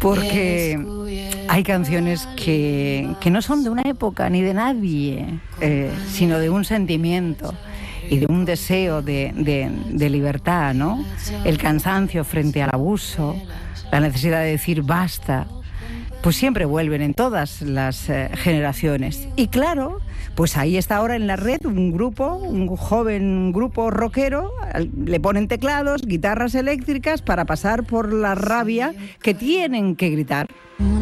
porque hay canciones que no son de una época ni de nadie, sino de un sentimiento y de un deseo de libertad, ¿no? El cansancio frente al abuso, la necesidad de decir basta, pues siempre vuelven en todas las generaciones. Y claro, pues ahí está ahora en la red un joven grupo rockero, le ponen teclados, guitarras eléctricas para pasar por la rabia que tienen que gritar.